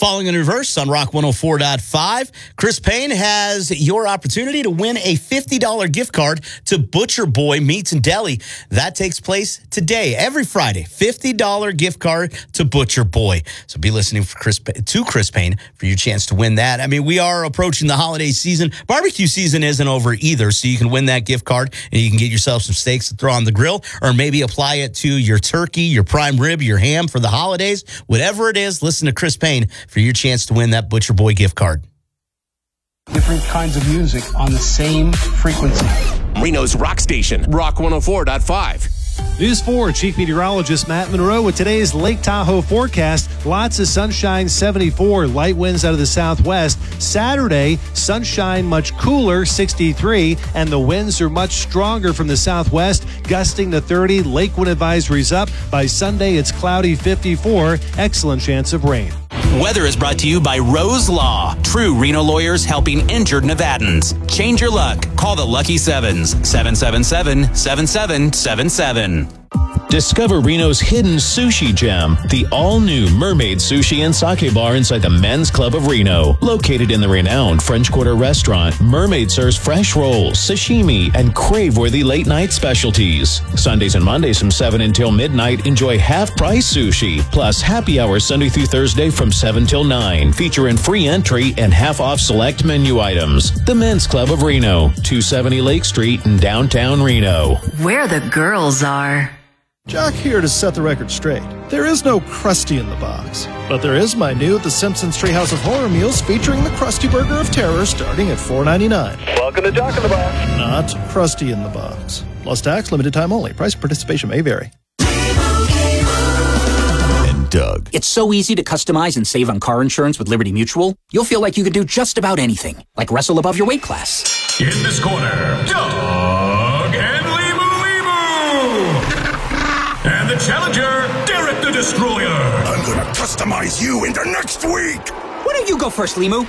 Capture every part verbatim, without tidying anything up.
Falling in Reverse on Rock one oh four point five. Chris Payne has your opportunity to win a fifty dollars gift card to Butcher Boy Meats and Deli. That takes place today, every Friday. fifty dollars gift card to Butcher Boy. So be listening for Chris, to Chris Payne for your chance to win that. I mean, we are approaching the holiday season. Barbecue season isn't over either, so you can win that gift card and you can get yourself some steaks to throw on the grill, or maybe apply it to your turkey, your prime rib, your ham for the holidays. Whatever it is, listen to Chris Payne for your chance to win that Butcher Boy gift card. Different kinds of music on the same frequency. Reno's rock station, Rock one oh four point five. News four, Chief Meteorologist Matt Monroe with today's Lake Tahoe forecast. Lots of sunshine, seventy-four. Light winds out of the southwest. Saturday, sunshine much cooler, sixty-three. And the winds are much stronger from the southwest, gusting to thirty. Lake wind advisories up. By Sunday, it's cloudy, fifty-four. Excellent chance of rain. Weather is brought to you by Rose Law. True Reno lawyers helping injured Nevadans. Change your luck. Call the Lucky Sevens. seven seven seven, seven seven seven seven. Discover Reno's hidden sushi gem, the all-new Mermaid Sushi and Sake Bar inside the Men's Club of Reno. Located in the renowned French Quarter restaurant, Mermaid serves fresh rolls, sashimi, and crave-worthy late-night specialties. Sundays and Mondays from seven until midnight, enjoy half-price sushi, plus happy hour Sunday through Thursday from seven till nine, featuring free entry and half-off select menu items. The Men's Club of Reno, two seventy Lake Street in downtown Reno. Where the girls are. Jock here to set the record straight. There is no Krusty in the box, but there is my new The Simpsons Treehouse of Horror meals featuring the Krusty Burger of Terror starting at four ninety-nine. Welcome to Jock in the Box. Not Krusty in the box. Plus tax, limited time only. Price and participation may vary. And Doug. It's so easy to customize and save on car insurance with Liberty Mutual. You'll feel like you can do just about anything, like wrestle above your weight class. In this corner, Doug and And the challenger, Derek the Destroyer. I'm gonna customize you into next week. Why don't you go first, Limu?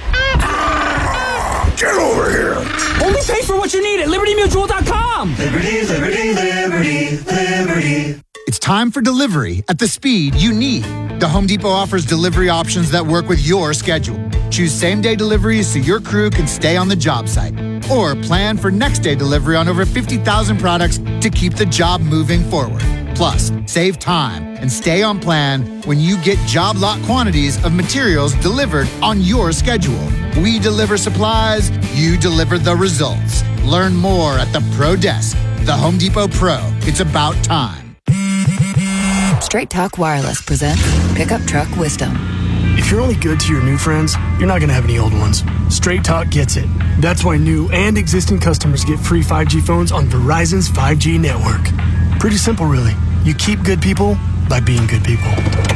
Ah, get over here. Only pay for what you need at Liberty Mutual dot com. Liberty, Liberty, Liberty, Liberty. It's time for delivery at the speed you need. The Home Depot offers delivery options that work with your schedule. Choose same-day deliveries so your crew can stay on the job site. Or plan for next-day delivery on over fifty thousand products to keep the job moving forward. Plus, save time and stay on plan when you get job lot quantities of materials delivered on your schedule. We deliver supplies, you deliver the results. Learn more at the Pro Desk. The Home Depot Pro. It's about time. Straight Talk Wireless presents Pickup Truck Wisdom. If you're only good to your new friends, you're not going to have any old ones. Straight Talk gets it. That's why new and existing customers get free five G phones on Verizon's five G network. Pretty simple, really. You keep good people by being good people.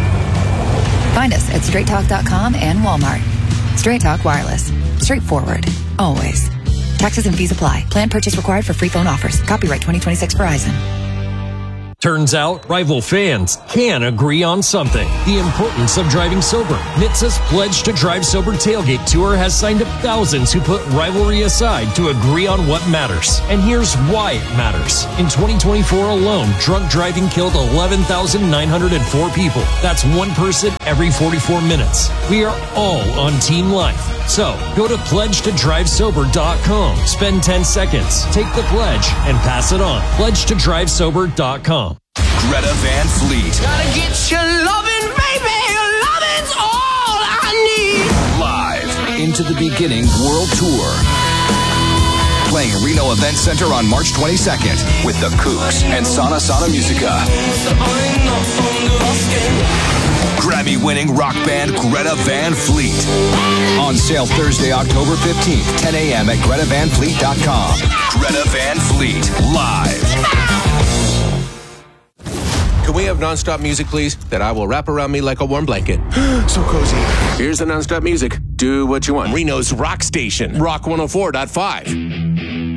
Find us at straight talk dot com and Walmart. Straight Talk Wireless. Straightforward. Always. Taxes and fees apply. Plan purchase required for free phone offers. Copyright twenty twenty-six Verizon. Turns out, rival fans can agree on something. The importance of driving sober. N H T S A's Pledge to Drive Sober Tailgate Tour has signed up thousands who put rivalry aside to agree on what matters. And here's why it matters. In twenty twenty-four alone, drunk driving killed eleven thousand nine hundred four people. That's one person every forty-four minutes. We are all on Team Life. So, go to pledge to drive sober dot com. Spend ten seconds, take the pledge, and pass it on. pledge to drive sober dot com. Greta Van Fleet. Gotta get your lovin', baby. Your lovin's all I need. Live into the beginning world tour. Playing Reno Event Center on March twenty-second with the Kooks and Sana Sana Musica. Grammy-winning rock band Greta Van Fleet. On sale Thursday, October fifteenth, ten a.m. at greta van fleet dot com. Greta Van Fleet, live. Can we have nonstop music, please? That I will wrap around me like a warm blanket. So cozy. Here's the nonstop music. Do what you want. Reno's rock station, Rock one oh four point five.